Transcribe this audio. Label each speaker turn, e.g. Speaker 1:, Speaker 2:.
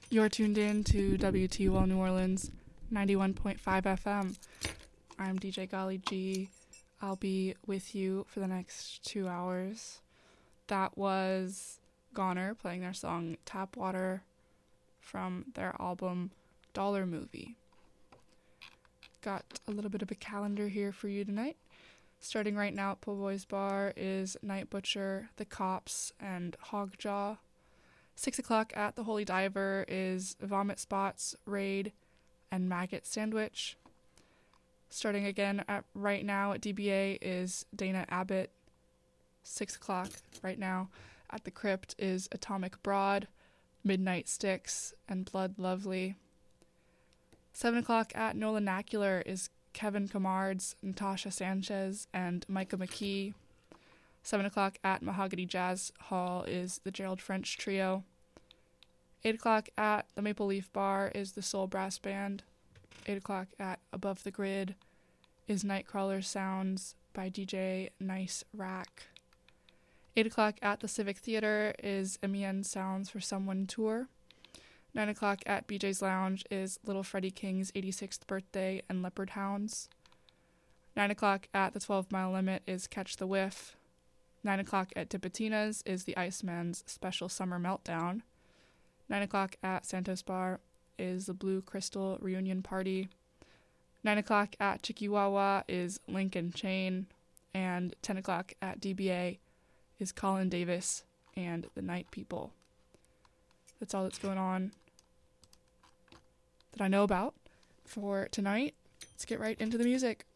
Speaker 1: You're tuned in to WTUL New Orleans 91.5 FM. I'm DJ Golly G. I'll be with you for the next 2 hours. That was Goner playing their song Tap Water from their album Dollar Movie. Got a little bit of a calendar here for you tonight. Starting right now at Po' Boys Bar is Night Butcher, The Cops, and Hogjaw. 6 o'clock at the Holy Diver is Vomit Spots, Raid, and Maggot Sandwich. Starting again right now at DBA is Dana Abbott. 6 o'clock right now at the Crypt is Atomic Broad, Midnight Sticks, and Blood Lovely. 7 o'clock at Nolanacular is Kevin Camards, Natasha Sanchez, and Micah McKee. 7 o'clock at Mahogany Jazz Hall is the Gerald French Trio. 8 o'clock at the Maple Leaf Bar is the Soul Brass Band. 8 o'clock at Above the Grid is Nightcrawler Sounds by DJ Nice Rack. 8 o'clock at the Civic Theater is MEN Sounds for Someone Tour. 9 o'clock at BJ's Lounge is Little Freddie King's 86th birthday and Leopard Hounds. 9 o'clock at the 12 Mile Limit is Catch the Whiff. 9 o'clock at Tipitina's is the Iceman's Special Summer Meltdown. 9 o'clock at Santos Bar is the Blue Crystal Reunion Party. 9 o'clock at Chikiwawa is Lincoln Chain. And 10 o'clock at DBA is Colin Davis and the Night People. That's all that's going on that I know about for tonight. Let's get right into the music.